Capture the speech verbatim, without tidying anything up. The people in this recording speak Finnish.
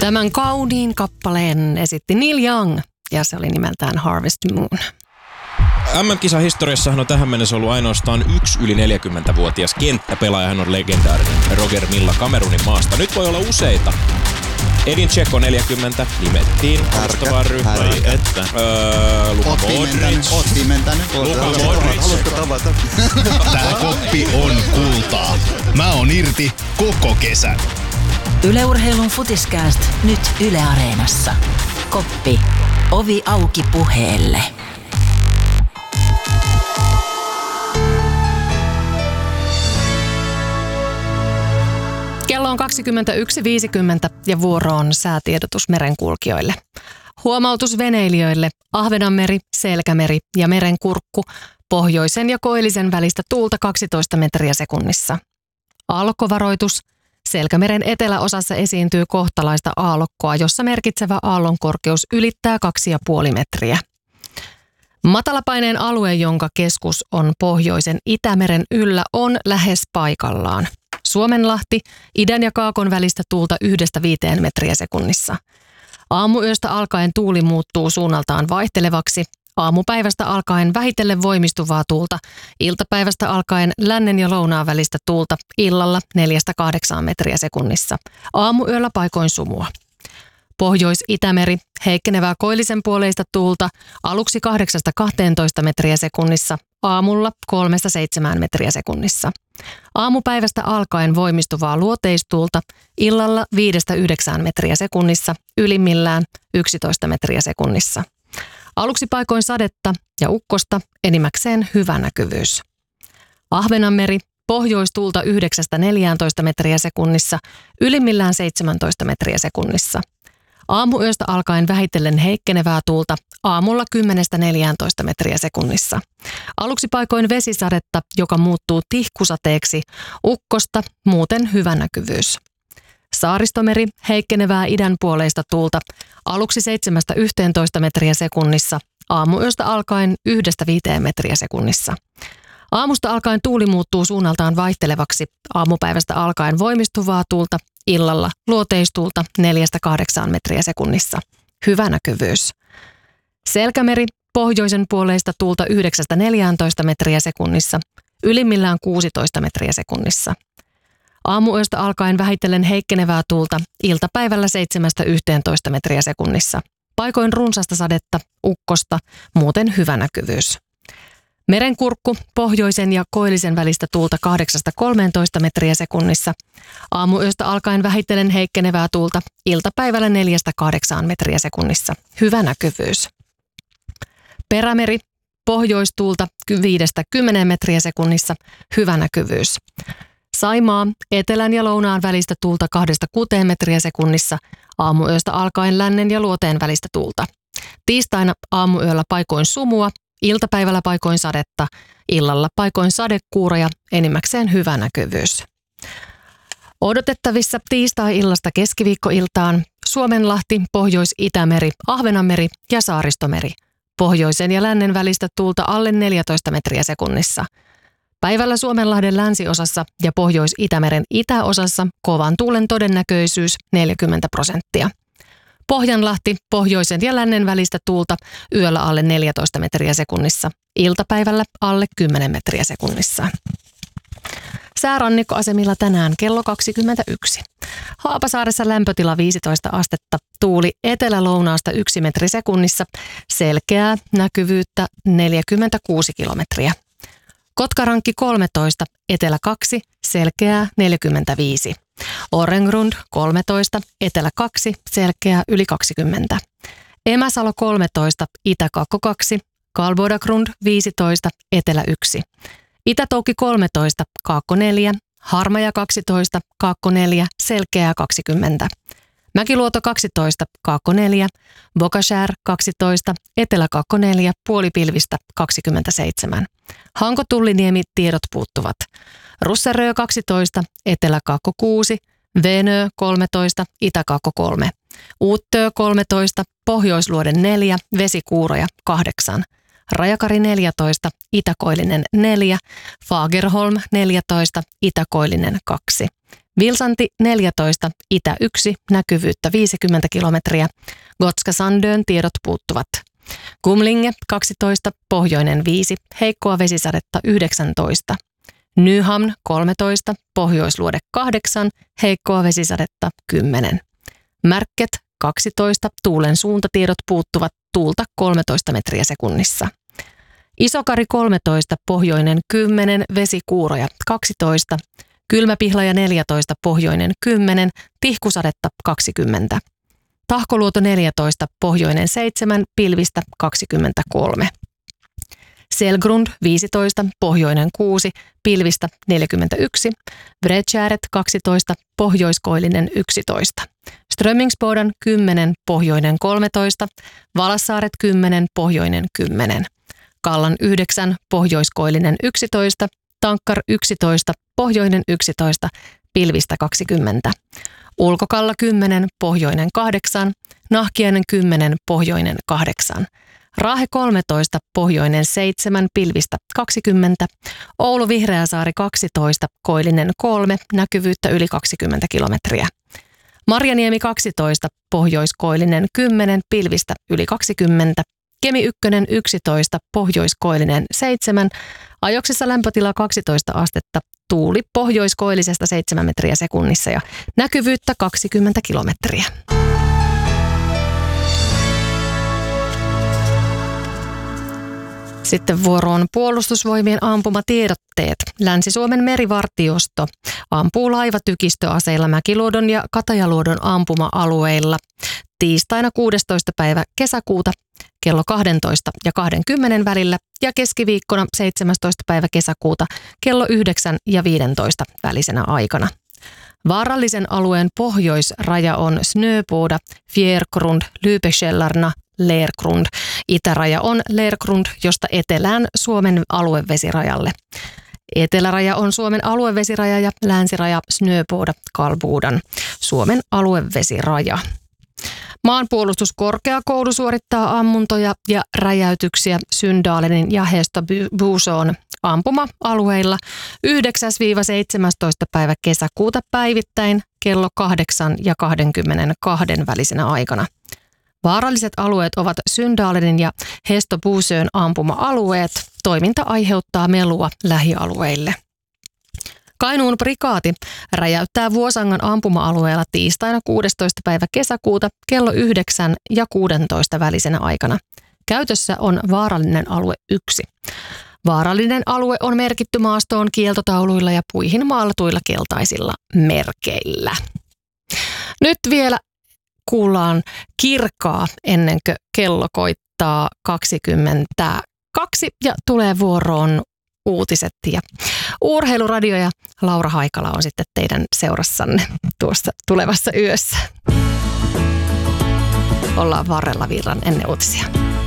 Tämän kauniin kappaleen esitti Neil Young ja se oli nimeltään Harvest Moon. M M-kisahistoriassahan on tähän mennessä ollut ainoastaan yksi yli neljäkymmentävuotias kenttäpelaaja. Hän on legendaarinen Roger Milla Kamerunin maasta. Nyt voi olla useita. Edin Dzeko neljäkymmentä nimettiin alustavaan ryhmään. Että. Öö, Luka Modric. Oot mentänyt. Luka Modric. Haluatko tavata? Tää koppi on kultaa. Mä oon irti koko kesän. Yle Urheilun Futiskääst nyt Yle Areenassa. Koppi. Ovi auki puheelle. Kello on kaksikymmentäyksi viisikymmentä ja vuoro on säätiedotus merenkulkijoille. Huomautus veneilijöille: Ahvenanmeri, Selkämeri ja Merenkurkku, pohjoisen ja koillisen välistä tuulta kaksitoista metriä sekunnissa. Aallokkovaroitus: Selkämeren eteläosassa esiintyy kohtalaista aallokkoa, jossa merkitsevä aallonkorkeus ylittää kaksi pilkku viisi metriä. Matalapaineen alue, jonka keskus on pohjoisen Itämeren yllä, on lähes paikallaan. Suomenlahti, idän ja kaakon välistä tuulta yhdestä viiteen metriä sekunnissa. Aamuyöstä alkaen tuuli muuttuu suunnaltaan vaihtelevaksi. Aamupäivästä alkaen vähitellen voimistuvaa tuulta. Iltapäivästä alkaen lännen ja lounaan välistä tuulta. Illalla neljästä kahdeksaan metriä sekunnissa. Aamuyöllä paikoin sumua. Pohjois-Itämeri, heikkenevää koillisen puoleista tuulta. Aluksi kahdeksasta kahteentoista metriä sekunnissa. Aamulla kolmesta seitsemään metriä sekunnissa. Aamupäivästä alkaen voimistuvaa luoteistuulta, illalla viidestä yhdeksään metriä sekunnissa, ylimmillään yksitoista metriä sekunnissa. Aluksi paikoin sadetta ja ukkosta, enimmäkseen hyvä näkyvyys. Ahvenanmeri, pohjoistuulta yhdeksästä neljääntoista metriä sekunnissa, ylimmillään seitsemäntoista metriä sekunnissa. Aamuyöstä alkaen vähitellen heikkenevää tuulta, aamulla kymmenestä neljääntoista metriä sekunnissa. Aluksi paikoin vesisadetta, joka muuttuu tihkusateeksi, ukkosta, muuten hyvä näkyvyys. Saaristomeri, heikkenevää idänpuoleista tuulta, aluksi seitsemästä yhteentoista metriä sekunnissa, aamuyöstä alkaen yhdestä viiteen metriä sekunnissa. Aamusta alkaen tuuli muuttuu suunnaltaan vaihtelevaksi, aamupäivästä alkaen voimistuvaa tuulta, illalla luoteistuulta neljästä kahdeksaan metriä sekunnissa. Hyvä näkyvyys. Selkämeri, pohjoisen puoleista tuulta yhdeksästä neljääntoista metriä sekunnissa, ylimmillään kuusitoista metriä sekunnissa. Aamuyöstä alkaen vähitellen heikkenevää tuulta, iltapäivällä seitsemästä yhteentoista metriä sekunnissa. Paikoin runsasta sadetta, ukkosta, muuten hyvä näkyvyys. Merenkurkku, pohjoisen ja koillisen välistä tuulta kahdeksasta kolmeentoista metriä sekunnissa. Aamuyöstä alkaen vähitellen heikkenevää tuulta, iltapäivällä neljästä kahdeksaan metriä sekunnissa. Hyvä näkyvyys. Perämeri, pohjoistuulta viidestä kymmeneen metriä sekunnissa. Hyvä näkyvyys. Saimaa, etelän ja lounaan välistä tuulta kahdesta kuuteen metriä sekunnissa. Aamuyöstä alkaen lännen ja luoteen välistä tuulta. Tiistaina aamuyöllä paikoin sumua. Iltapäivällä paikoin sadetta, illalla paikoin sadekuuroja, enimmäkseen hyvä näkyvyys. Odotettavissa tiistai-illasta keskiviikkoiltaan Suomenlahti, Pohjois-Itämeri, Ahvenanmeri ja Saaristomeri. Pohjoisen ja lännen välistä tuulta alle neljätoista metriä sekunnissa. Päivällä Suomenlahden länsiosassa ja Pohjois-Itämeren itäosassa kovan tuulen todennäköisyys neljäkymmentä prosenttia. Pohjanlahti, pohjoisen ja lännen välistä tuulta, yöllä alle neljätoista metriä sekunnissa, iltapäivällä alle kymmenen metriä sekunnissa. Säärannikkoasemilla tänään kello kaksikymmentäyksi. Haapasaaressa lämpötila viisitoista astetta, tuuli etelä-lounaasta yksi metri sekunnissa, selkeää näkyvyyttä neljäkymmentäkuusi kilometriä. Kotkarankki kolmetoista, etelä kaksi, selkeää neljäkymmentäviisi. Orengrund kolmetoista, etelä kaksi, selkeää yli kaksikymmentä. Emäsalo kolmetoista, itä-kakko kaksi, Kalbodagrund viisitoista, etelä yksi. Itä-Toukki kolmetoista, kaakko neljä, Harmaja kaksitoista, kaakko neljä, selkeää kaksikymmentä. Mäkiluoto kaksitoista, kaakko neljä, Bokashär kaksitoista, etelä-kaakko neljä, puolipilvistä kaksikymmentäseitsemän. Hanko-Tulliniemi tiedot puuttuvat. Russerö kaksitoista, etelä-kaakko kuusi, Venö kolmetoista, itä-kaakko kolme. Uuttöö kolmetoista, Pohjoisluoden neljä, Vesikuuroja kahdeksan. Rajakari neljätoista, Itäkoillinen neljä, Fagerholm neljätoista, Itäkoillinen kaksi. Vilsanti neljätoista, itä yksi, näkyvyyttä viisikymmentä kilometriä. Gotska Sandön tiedot puuttuvat. Kumlinge kaksitoista, pohjoinen viisi, heikkoa vesisadetta yhdeksäntoista. Nyhamn kolmetoista, pohjoisluode kahdeksan, heikkoa vesisadetta kymmenen. Märket kaksitoista, tuulen suuntatiedot puuttuvat, tuulta kolmetoista metriä sekunnissa. Isokari kolmetoista, pohjoinen kymmenen, vesikuuroja kaksitoista. Kylmäpihlaja neljätoista, pohjoinen kymmenen, tihkusadetta kaksikymmentä. Tahkoluoto neljätoista, pohjoinen seitsemän, pilvistä kaksikymmentäkolme. Selgrund viisitoista, pohjoinen kuusi, pilvistä neljäkymmentäyksi. Bredtjäret kaksitoista, pohjoiskoillinen yksitoista. Strömmingsbodan kymmenen, pohjoinen kolmetoista. Valassaaret kymmenen, pohjoinen kymmenen. Kallan yhdeksän, pohjoiskoillinen yksitoista. Tankkar yksitoista, pohjoinen yksitoista, pilvistä kaksikymmentä. Ulkokalla kymmenen, pohjoinen kahdeksan. Nahkiainen kymmenen, pohjoinen kahdeksan. Raahe kolmetoista, pohjoinen seitsemän, pilvistä kaksikymmentä. Oulu Vihreäsaari kaksitoista, koillinen kolme, näkyvyyttä yli kaksikymmentä kilometriä. Marjaniemi kaksitoista, pohjoiskoillinen kymmenen, pilvistä yli kaksikymmentä. Kemi ykkönen yksitoista, pohjoiskoillinen seitsemän, ajoksissa lämpötila kaksitoista astetta, tuuli pohjoiskoillisesta seitsemän metriä sekunnissa ja näkyvyyttä kaksikymmentä kilometriä. Sitten vuoroon puolustusvoimien ampumatiedotteet. Länsi-Suomen merivartiosto ampuu laivatykistöaseilla Mäkiluodon ja Katajaluodon ampuma-alueilla tiistaina kuudestoista päivä kesäkuuta kello kaksitoista ja kaksikymmentä välillä ja keskiviikkona seitsemästoista päivä kesäkuuta kello yhdeksän ja viisitoista välisenä aikana. Vaarallisen alueen pohjoisraja on Snöboda, Fjärgrund, Lübechellarna, Lergrund. Itäraja on Lergrund, josta etelään Suomen aluevesirajalle. Eteläraja on Suomen aluevesiraja ja länsiraja Snöboda, Kalbudan, Suomen aluevesiraja. Maanpuolustuskorkeakoulu suorittaa ammuntoja ja räjäytyksiä Syndalenin ja Hästöbuson ampuma-alueilla yhdeksäs seitsemästoista päivä kesäkuuta päivittäin kello kahdeksan ja kaksikymmentäkaksi välisenä aikana. Vaaralliset alueet ovat Syndalenin ja Hästöbuson ampuma-alueet. Toiminta aiheuttaa melua lähialueille. Kainuun prikaati räjäyttää Vuosangan ampuma-alueella tiistaina kuudestoista päivä kesäkuuta kello yhdeksän ja kuusitoista välisenä aikana. Käytössä on vaarallinen alue yksi. Vaarallinen alue on merkitty maastoon kieltotauluilla ja puihin maalatuilla keltaisilla merkeillä. Nyt vielä kuullaan kirkaa ennen kuin kello koittaa kaksikymmentäkaksi ja tulee vuoroon uutiset ja Urheiluradio ja Laura Haikala on sitten teidän seurassanne tuossa tulevassa yössä. Ollaan varrella virran ennen uutisia.